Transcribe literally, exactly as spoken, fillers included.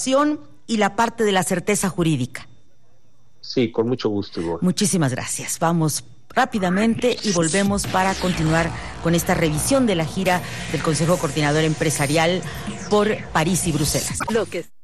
innovación y la parte de la certeza jurídica. Sí, con mucho gusto, Ivonne. Muchísimas gracias. Vamos rápidamente y volvemos para continuar con esta revisión de la gira del Consejo Coordinador Empresarial por París y Bruselas. Lo que